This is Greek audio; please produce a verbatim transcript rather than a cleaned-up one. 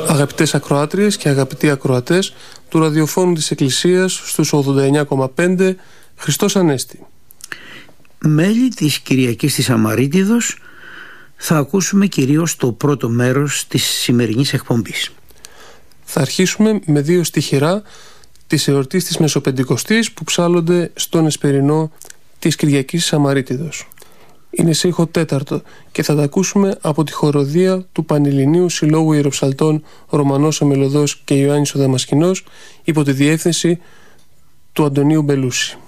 Αγαπητές ακροάτριες και αγαπητοί ακροατές του ραδιοφώνου της Εκκλησίας στους ογδόντα εννιά κόμμα πέντε, Χριστός Ανέστη. Μέλη της Κυριακής της Αμαρίτιδος, θα ακούσουμε κυρίως το πρώτο μέρος της σημερινής εκπομπής. Θα αρχίσουμε με δύο στιχηρά της εορτής της Μεσοπεντηκοστής που ψάλλονται στον εσπερινό της Κυριακής της Αμαρίτιδος. Είναι σε ήχο τέταρτο και θα τα ακούσουμε από τη χοροδία του Πανελληνίου Συλλόγου Ιεροψαλτών Ρωμανός ο Μελωδός και Ιωάννης ο Δαμασκηνός υπό τη διεύθυνση του Αντωνίου Μπελούση.